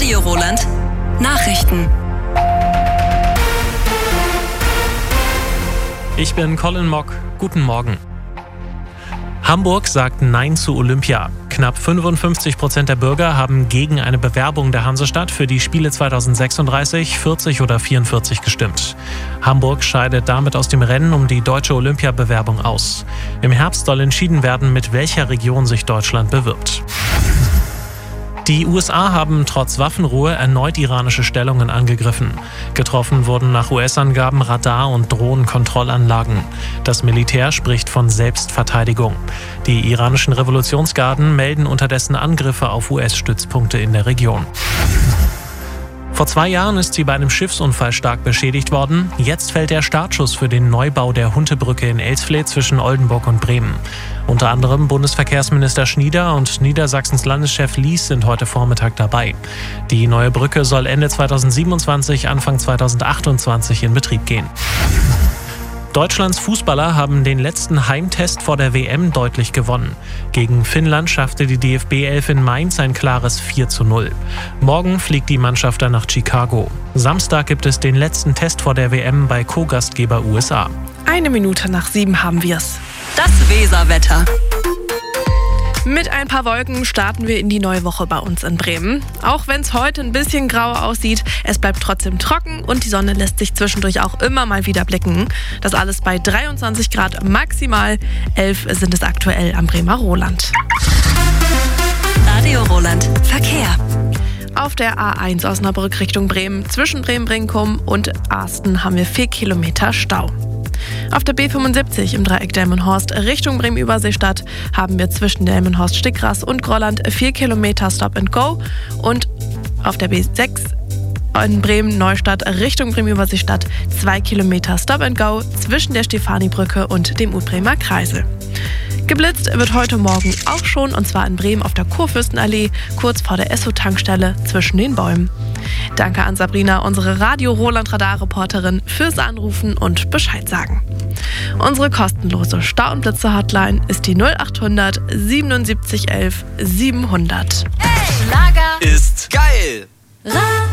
Radio Roland. Nachrichten. Ich bin Colin Mock. Guten Morgen. Hamburg sagt Nein zu Olympia. Knapp 55% der Bürger haben gegen eine Bewerbung der Hansestadt für die Spiele 2036, 40 oder 44 gestimmt. Hamburg scheidet damit aus dem Rennen um die deutsche Olympiabewerbung aus. Im Herbst soll entschieden werden, mit welcher Region sich Deutschland bewirbt. Die USA haben trotz Waffenruhe erneut iranische Stellungen angegriffen. Getroffen wurden nach US-Angaben Radar- und Drohnenkontrollanlagen. Das Militär spricht von Selbstverteidigung. Die iranischen Revolutionsgarden melden unterdessen Angriffe auf US-Stützpunkte in der Region. Vor 2 Jahren ist sie bei einem Schiffsunfall stark beschädigt worden. Jetzt fällt der Startschuss für den Neubau der Huntebrücke in Elsfleth zwischen Oldenburg und Bremen. Unter anderem Bundesverkehrsminister Schnieder und Niedersachsens Landeschef Lies sind heute Vormittag dabei. Die neue Brücke soll Ende 2027, Anfang 2028 in Betrieb gehen. Deutschlands Fußballer haben den letzten Heimtest vor der WM deutlich gewonnen. Gegen Finnland schaffte die DFB 11 in Mainz ein klares 4:0. Morgen fliegt die Mannschaft dann nach Chicago. Samstag gibt es den letzten Test vor der WM bei Co-Gastgeber USA. 7:01 haben wir's. Das Weserwetter. Mit ein paar Wolken starten wir in die neue Woche bei uns in Bremen. Auch wenn es heute ein bisschen grau aussieht, es bleibt trotzdem trocken und die Sonne lässt sich zwischendurch auch immer mal wieder blicken. Das alles bei 23 Grad maximal, 11 sind es aktuell am Bremer Roland. Radio Roland. Verkehr. Auf der A1 Osnabrück Richtung Bremen, zwischen Bremen-Brinkum und Arsten haben wir 4 Kilometer Stau. Auf der B75 im Dreieck Delmenhorst Richtung Bremen-Überseestadt haben wir zwischen Delmenhorst-Stickras und Grolland 4 Kilometer Stop and Go und auf der B6 in Bremen-Neustadt Richtung Bremen-Überseestadt 2 Kilometer Stop and Go zwischen der Stefani-Brücke und dem Utbremer Kreisel. Geblitzt wird heute Morgen auch schon, und zwar in Bremen auf der Kurfürstenallee, kurz vor der Esso-Tankstelle zwischen den Bäumen. Danke an Sabrina, unsere Radio-Roland-Radar-Reporterin, fürs Anrufen und Bescheid sagen. Unsere kostenlose Stau- und Blitzer-Hotline ist die 0800 77 11 700. Hey, Lager ist geil!